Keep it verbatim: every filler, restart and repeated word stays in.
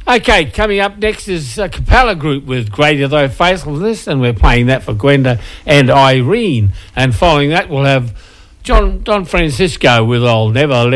Okay, coming up next is uh, Capella Group with Greater Thy Faithfulness, and we're playing that for Gwenda and Irene. And following that, we'll have John Don Francisco with I'll Never Let